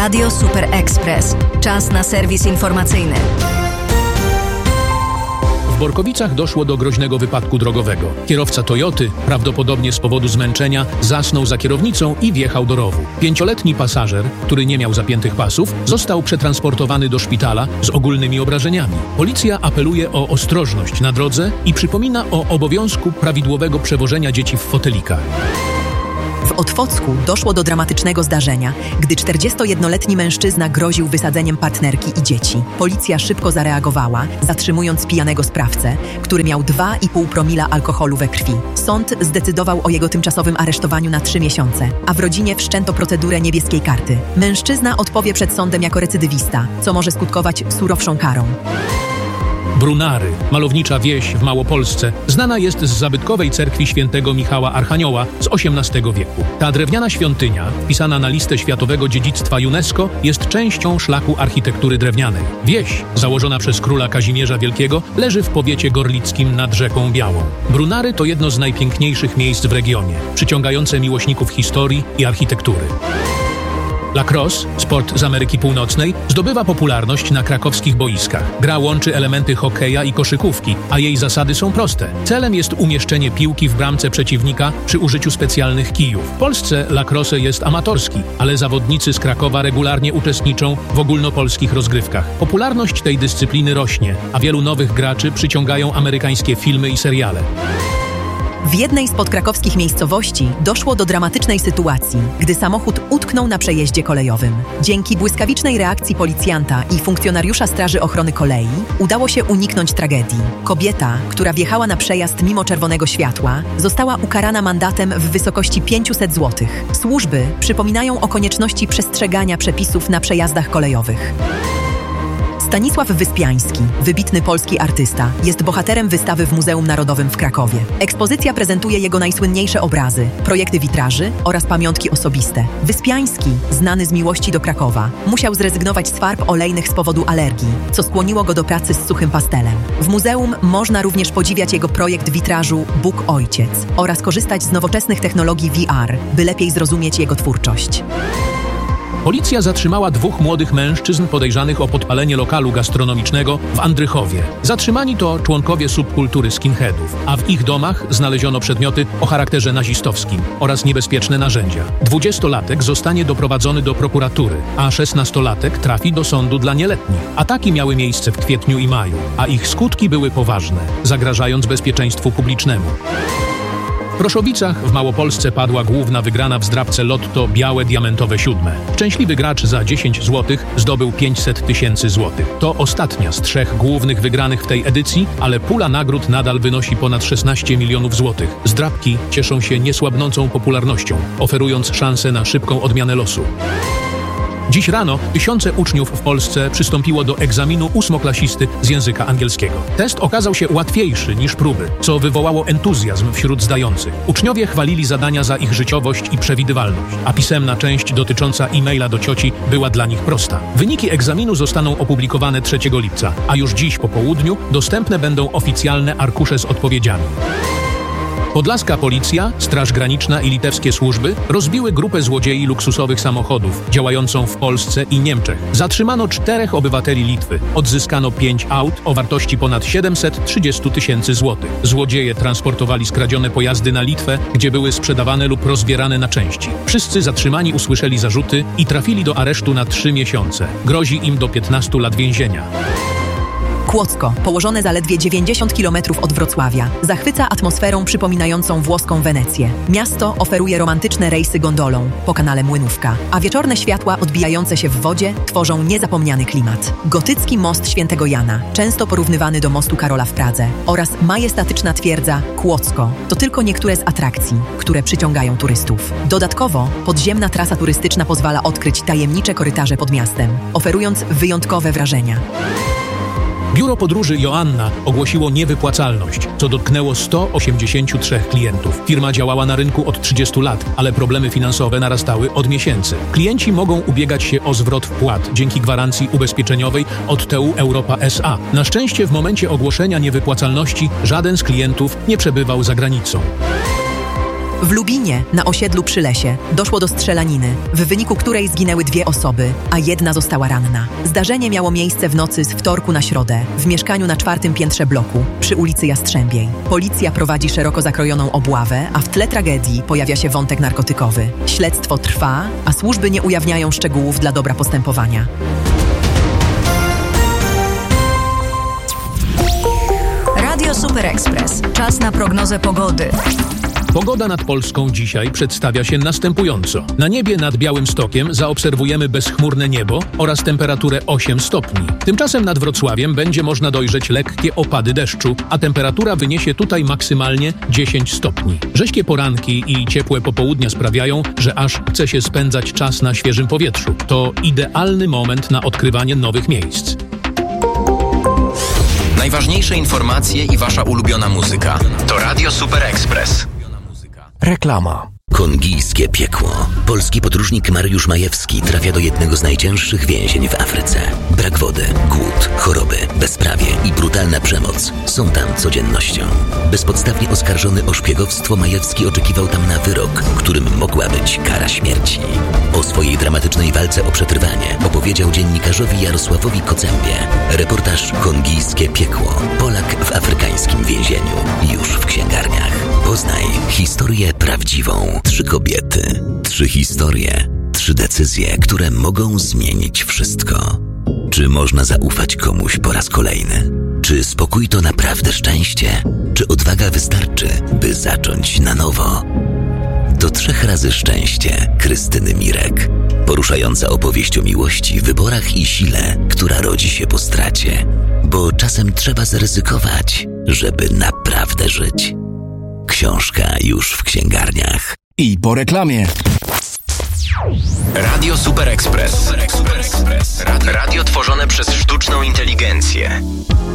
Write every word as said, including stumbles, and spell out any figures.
Radio Super Express. Czas na serwis informacyjny. W Borkowicach doszło do groźnego wypadku drogowego. Kierowca Toyoty, prawdopodobnie z powodu zmęczenia, zasnął za kierownicą i wjechał do rowu. Pięcioletni pasażer, który nie miał zapiętych pasów, został przetransportowany do szpitala z ogólnymi obrażeniami. Policja apeluje o ostrożność na drodze i przypomina o obowiązku prawidłowego przewożenia dzieci w fotelikach. W Otwocku doszło do dramatycznego zdarzenia, gdy czterdziestojednoletni mężczyzna groził wysadzeniem partnerki i dzieci. Policja szybko zareagowała, zatrzymując pijanego sprawcę, który miał dwa i pół promila alkoholu we krwi. Sąd zdecydował o jego tymczasowym aresztowaniu na trzy miesiące, a w rodzinie wszczęto procedurę niebieskiej karty. Mężczyzna odpowie przed sądem jako recydywista, co może skutkować surowszą karą. Brunary, malownicza wieś w Małopolsce, znana jest z zabytkowej cerkwi świętego Michała Archanioła z osiemnastego wieku. Ta drewniana świątynia, wpisana na listę Światowego Dziedzictwa UNESCO, jest częścią szlaku architektury drewnianej. Wieś, założona przez króla Kazimierza Wielkiego, leży w powiecie gorlickim nad rzeką Białą. Brunary to jedno z najpiękniejszych miejsc w regionie, przyciągające miłośników historii i architektury. Lacrosse, sport z Ameryki Północnej, zdobywa popularność na krakowskich boiskach. Gra łączy elementy hokeja i koszykówki, a jej zasady są proste. Celem jest umieszczenie piłki w bramce przeciwnika przy użyciu specjalnych kijów. W Polsce lacrosse jest amatorski, ale zawodnicy z Krakowa regularnie uczestniczą w ogólnopolskich rozgrywkach. Popularność tej dyscypliny rośnie, a wielu nowych graczy przyciągają amerykańskie filmy i seriale. W jednej z podkrakowskich miejscowości doszło do dramatycznej sytuacji, gdy samochód utknął na przejeździe kolejowym. Dzięki błyskawicznej reakcji policjanta i funkcjonariusza Straży Ochrony Kolei udało się uniknąć tragedii. Kobieta, która wjechała na przejazd mimo czerwonego światła, została ukarana mandatem w wysokości pięćset złotych. Służby przypominają o konieczności przestrzegania przepisów na przejazdach kolejowych. Stanisław Wyspiański, wybitny polski artysta, jest bohaterem wystawy w Muzeum Narodowym w Krakowie. Ekspozycja prezentuje jego najsłynniejsze obrazy, projekty witraży oraz pamiątki osobiste. Wyspiański, znany z miłości do Krakowa, musiał zrezygnować z farb olejnych z powodu alergii, co skłoniło go do pracy z suchym pastelem. W muzeum można również podziwiać jego projekt witrażu Bóg Ojciec oraz korzystać z nowoczesnych technologii V R, by lepiej zrozumieć jego twórczość. Policja zatrzymała dwóch młodych mężczyzn podejrzanych o podpalenie lokalu gastronomicznego w Andrychowie. Zatrzymani to członkowie subkultury skinheadów, a w ich domach znaleziono przedmioty o charakterze nazistowskim oraz niebezpieczne narzędzia. Dwudziestolatek zostanie doprowadzony do prokuratury, a szesnastolatek trafi do sądu dla nieletnich. Ataki miały miejsce w kwietniu i maju, a ich skutki były poważne, zagrażając bezpieczeństwu publicznemu. W Proszowicach w Małopolsce padła główna wygrana w zdrabce Lotto Białe Diamentowe Siódme. Szczęśliwy gracz za dziesięć złotych zdobył pięćset tysięcy złotych. To ostatnia z trzech głównych wygranych w tej edycji, ale pula nagród nadal wynosi ponad szesnaście milionów złotych. Zdrabki cieszą się niesłabnącą popularnością, oferując szansę na szybką odmianę losu. Dziś rano tysiące uczniów w Polsce przystąpiło do egzaminu ósmoklasisty z języka angielskiego. Test okazał się łatwiejszy niż próby, co wywołało entuzjazm wśród zdających. Uczniowie chwalili zadania za ich życiowość i przewidywalność, a pisemna część dotycząca e-maila do cioci była dla nich prosta. Wyniki egzaminu zostaną opublikowane trzeciego lipca, a już dziś po południu dostępne będą oficjalne arkusze z odpowiedziami. Podlaska policja, Straż Graniczna i litewskie służby rozbiły grupę złodziei luksusowych samochodów działającą w Polsce i Niemczech. Zatrzymano czterech obywateli Litwy. Odzyskano pięć aut o wartości ponad siedemset trzydzieści tysięcy złotych. Złodzieje transportowali skradzione pojazdy na Litwę, gdzie były sprzedawane lub rozbierane na części. Wszyscy zatrzymani usłyszeli zarzuty i trafili do aresztu na trzy miesiące. Grozi im do piętnastu lat więzienia. Kłodzko, położone zaledwie dziewięćdziesiąt kilometrów od Wrocławia, zachwyca atmosferą przypominającą włoską Wenecję. Miasto oferuje romantyczne rejsy gondolą po kanale Młynówka, a wieczorne światła odbijające się w wodzie tworzą niezapomniany klimat. Gotycki most Świętego Jana, często porównywany do mostu Karola w Pradze, oraz majestatyczna twierdza Kłodzko to tylko niektóre z atrakcji, które przyciągają turystów. Dodatkowo podziemna trasa turystyczna pozwala odkryć tajemnicze korytarze pod miastem, oferując wyjątkowe wrażenia. Biuro podróży Joanna ogłosiło niewypłacalność, co dotknęło sto osiemdziesięciu trzech klientów. Firma działała na rynku od trzydziestu lat, ale problemy finansowe narastały od miesięcy. Klienci mogą ubiegać się o zwrot wpłat dzięki gwarancji ubezpieczeniowej od T U Europa S A. Na szczęście w momencie ogłoszenia niewypłacalności żaden z klientów nie przebywał za granicą. W Lubinie, na osiedlu przy lesie, doszło do strzelaniny, w wyniku której zginęły dwie osoby, a jedna została ranna. Zdarzenie miało miejsce w nocy z wtorku na środę, w mieszkaniu na czwartym piętrze bloku, przy ulicy Jastrzębiej. Policja prowadzi szeroko zakrojoną obławę, a w tle tragedii pojawia się wątek narkotykowy. Śledztwo trwa, a służby nie ujawniają szczegółów dla dobra postępowania. Radio Super Express. Czas na prognozę pogody. Pogoda nad Polską dzisiaj przedstawia się następująco. Na niebie nad Białymstokiem zaobserwujemy bezchmurne niebo oraz temperaturę osiem stopni. Tymczasem nad Wrocławiem będzie można dojrzeć lekkie opady deszczu, a temperatura wyniesie tutaj maksymalnie dziesięć stopni. Rześkie poranki i ciepłe popołudnia sprawiają, że aż chce się spędzać czas na świeżym powietrzu. To idealny moment na odkrywanie nowych miejsc. Najważniejsze informacje i wasza ulubiona muzyka. To Radio Super Express. Reklama. Kongijskie piekło. Polski podróżnik Mariusz Majewski trafia do jednego z najcięższych więzień w Afryce. Brak wody, głód, choroby, bezprawie i brutalna przemoc są tam codziennością. Bezpodstawnie oskarżony o szpiegowstwo, Majewski oczekiwał tam na wyrok, którym mogła być kara śmierci. O swojej dramatycznej walce o przetrwanie opowiedział dziennikarzowi Jarosławowi Kocębie. Reportaż Kongijskie piekło. Polak w afrykańskim więzieniu. Już w księgarniach. Poznaj historię prawdziwą. Trzy kobiety, trzy historie, trzy decyzje, które mogą zmienić wszystko. Czy można zaufać komuś po raz kolejny? Czy spokój to naprawdę szczęście? Czy odwaga wystarczy, by zacząć na nowo? To trzech razy szczęście Krystyny Mirek. Poruszająca opowieść o miłości, wyborach i sile, która rodzi się po stracie. Bo czasem trzeba zaryzykować, żeby naprawdę żyć. Książka już w księgarniach. I po reklamie. Radio Super Express. Radio tworzone przez sztuczną inteligencję.